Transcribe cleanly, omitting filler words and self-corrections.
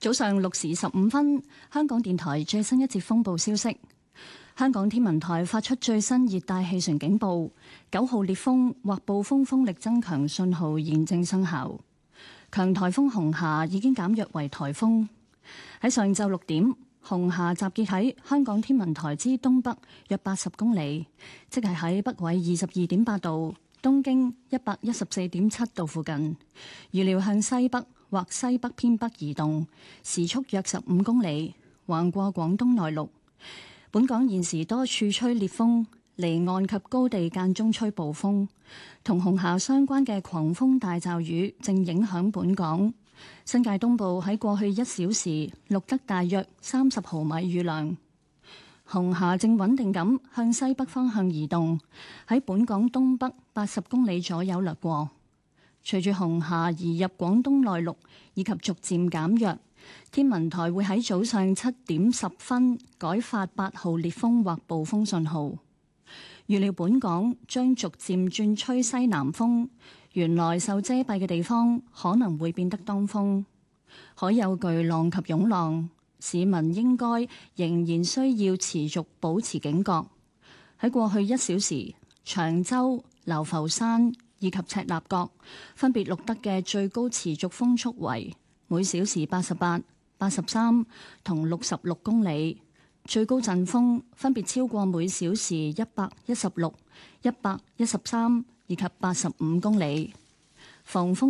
早上6時15分，香港電台最新一節風暴消息。香港天文台發出最新熱帶氣旋警報，9號烈風或暴風風力增強信號現正生效。強颱風紅霞已經減弱為颱風。喺上晝6點，紅霞集結喺香港天文台之東北約80公里，即係喺北緯22.8度、東經114.7度附近。預料向西北或西北偏北移動，時速約15公里，橫過廣東內陸。本港現時多處吹烈風，離岸及高地間中吹暴風，同紅霞相關嘅狂風大驟雨正影響本港。新界東部喺過去1小時錄得大約30毫米雨量。紅霞正穩定咁向西北方向移動，喺本港東北80公里左右掠過。隨住紅霞移入廣東內陸以及逐漸減弱，天文台會喺早上7點10分改發8號烈風或暴風信號。預料本港將逐漸轉吹西南風，原來受遮蔽嘅地方可能會變得當風，海有巨浪及湧浪，市民應該仍然需要持續保持警覺。喺過去1小時，長洲、流浮山以及赤鱲角分別錄得嘅最高持續風速為每小時88、83同66公里，最高陣風分別超過每小時116、113以及85公里。防風